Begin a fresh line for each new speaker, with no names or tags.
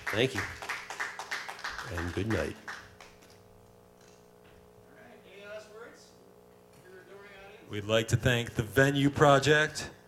Thank you. And good night.
We'd like to thank the Venue Project,